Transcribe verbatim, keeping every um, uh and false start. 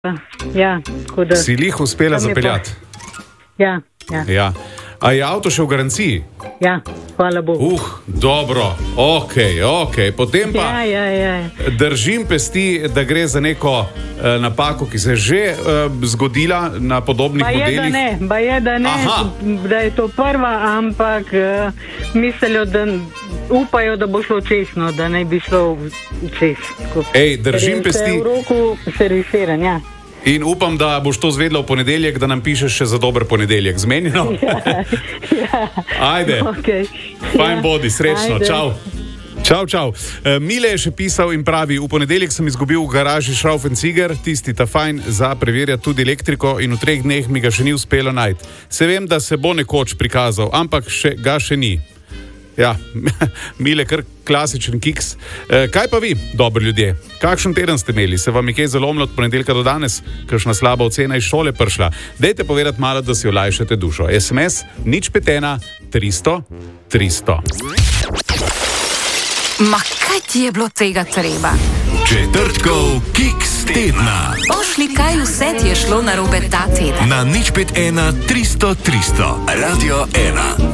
Ja, da, si lih uspela zapeljati? Ja, ja. Ja. A je avto še v garanciji? Ja, hvala Bogu. Uh, dobro, ok, ok. Potem pa ja, ja, ja. držim pesti, da gre za neko uh, napako, ki se je že uh, zgodila na podobnih ba je, modelih. Da ne, ba je, da ne, da je to prva, ampak uh, mislijo, da upajo, da bo šlo česno, da ne bi šlo čez. Ej, držim pesti. V roku servisiran, ja. In upam, da boš to zvedla v ponedeljek, da nam pišeš še za dober ponedeljek. Zmenjeno? Ja, ja. Ajde. Okay. Fajn ja. bodi, srečno. Ajde. Čau. Čau, čau. E, Mile je še pisal in pravi, v ponedeljek sem izgubil v garaži Schraufenziger, tisti ta fajn za preverjati tudi elektriko in v treh dneh mi ga še ni uspelo najti. Se vem, da se bo nekoč prikazal, ampak še, ga še ni. Ja, Mile, kar klasičen kiks. E, kaj pa vi, dobri ljudje? Kakšen teden ste imeli? Se vam je kaj zalomilo od ponedeljka do danes? Kakšna slaba ocena iz šole prišla? Dajte povedati malo, da si olajšate dušo. es em es nič pet ena tristo tristo. Ma kaj ti je bilo tega treba? Četrtkov kiks tedna. Pošli, kaj vse ti je šlo narobe ta teden. Na nič pet ena tristo tristo. Radio ena.